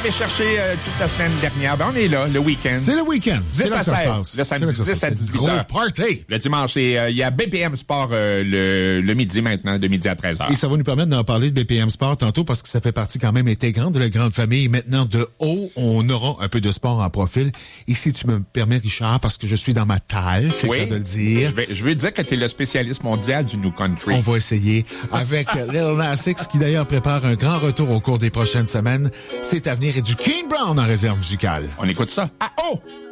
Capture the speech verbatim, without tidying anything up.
avez cherché euh, toute la semaine dernière, ben on est là, le week-end. C'est le week-end. C'est là que ça se passe. Le samedi dix à dix-huit gros heures. party. Le dimanche, il euh, y a B P M Sport euh, le, le midi maintenant, de midi à treize heures. Et ça va nous permettre d'en parler de B P M Sport tantôt parce que ça fait partie quand même intégrante de la grande famille. Maintenant, de haut, on aura un peu de sport en profil. Et si tu me permets, Richard, parce que je suis dans ma taille, c'est oui, le cas de le dire. Je, vais, je veux dire que tu es le spécialiste mondial du New Country. On va essayer. Avec Lil Nas X, qui d'ailleurs prépare un grand retour au cours des prochaines semaines. C'est à venir et du King Brown en réserve musicale. On écoute ça. Ah oh!